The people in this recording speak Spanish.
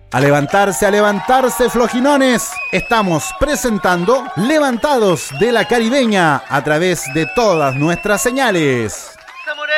A levantarse, flojinones. Estamos presentando Levantados de la Caribeña a través de todas nuestras señales.